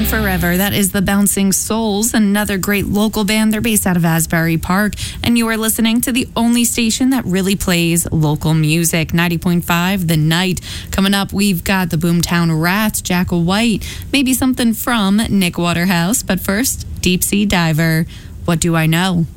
on forever. That is the Bouncing Souls, another great local band. They're based out of Asbury Park, and you are listening to the only station that really plays local music, 90.5 The Night. Coming up, we've got the Boomtown Rats, Jack White, maybe something from Nick Waterhouse, but first, Deep Sea Diver. What do I know?